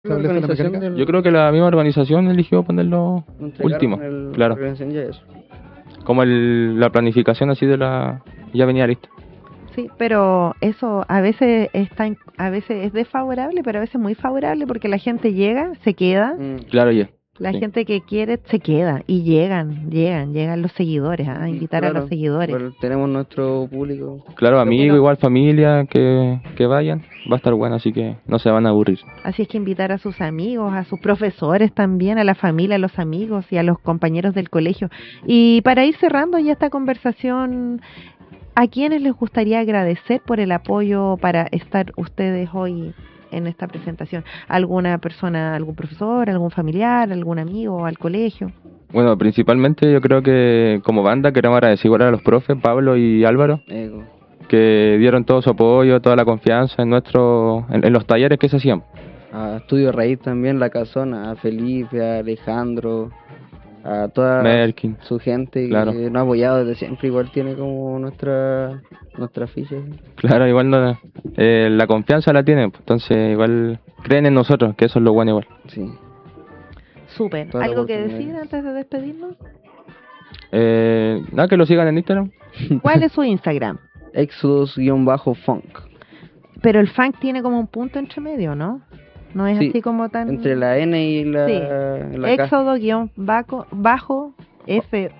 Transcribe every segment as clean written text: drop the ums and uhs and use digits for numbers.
La establece la organización mecánica. Yo creo que la misma organización eligió ponerlo último, La claro. organización ya eso. Como la planificación así de la... ya venía lista. Sí, pero eso a veces a veces es desfavorable, pero a veces muy favorable porque la gente llega, se queda, Claro, ya. la Sí. gente que quiere se queda y llegan los seguidores, a invitar a los seguidores. Igual tenemos nuestro público. Claro, Pero amigos, bueno, igual familia, que vayan. Va a estar bueno, así que no se van a aburrir. así es que invitar a sus amigos, a sus profesores también, a la familia, a los amigos y a los compañeros del colegio. Y para ir cerrando ya esta conversación, ¿a quiénes les gustaría agradecer por el apoyo para estar ustedes hoy en esta presentación? ¿Alguna persona, algún profesor, algún familiar, algún amigo al colegio? Bueno, principalmente yo creo que como banda queremos agradecer igual a los profes, Pablo y Álvaro, Ego. que dieron todo su apoyo, toda la confianza en los talleres que se hacían. A Estudio Raíz también, La Casona, a Felipe, a Alejandro, a toda Merkin, su gente claro. que nos ha apoyado desde siempre. Igual tiene como nuestra ficha. Claro, igual la confianza la tienen, pues, entonces igual creen en nosotros, que eso es lo bueno igual. Sí. Súper. Toda la ¿Algo que oportunidad. decir antes de despedirnos? Nada, que lo sigan en Instagram. ¿Cuál es su Instagram? Exodus-funk. Pero el funk tiene como un punto entre medio, ¿no? No es Sí, así como tan... entre la N y la, Sí. la K. Éxodo-bajo F.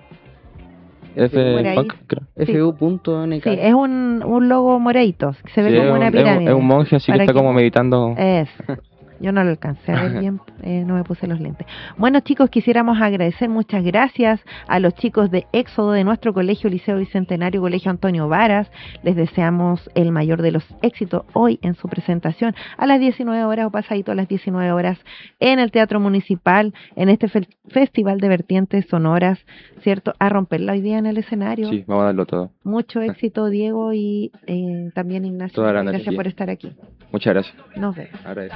por ahí. Funk, creo. fu.nk. Sí, es un logo moreito, que se ve Sí, como una pirámide. es un monje así que Para está como meditando. Es. Yo no lo alcancé a ver bien, no me puse los lentes. Bueno, chicos, quisiéramos agradecer, muchas gracias a los chicos de Éxodo de nuestro colegio Liceo Bicentenario, Colegio Antonio Varas. Les deseamos el mayor de los éxitos hoy en su presentación a las 19 horas o pasadito a las 19 horas en el Teatro Municipal, en este Festival de Vertientes Sonoras, ¿cierto? A romperla hoy día en el escenario. Sí, vamos a darlo todo. Mucho éxito, Diego, y también Ignacio. Toda la Gracias energía. por estar aquí. Muchas gracias. Nos vemos. Agradecido.